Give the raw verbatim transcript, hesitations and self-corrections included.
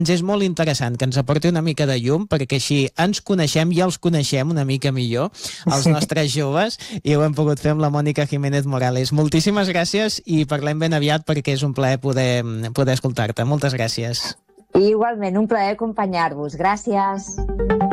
és molt interessant que ens aporti una mica de llum, perquè així ens coneixem i els coneixem una mica millor, els nostres joves, i ho hem pogut fer amb la Mònica Jiménez Morales. Moltíssimes gràcies i parlem ben aviat, perquè és un plaer poder, poder escoltar-te. Moltes gràcies. Igualment, un plaer acompanyar-vos. Gràcies.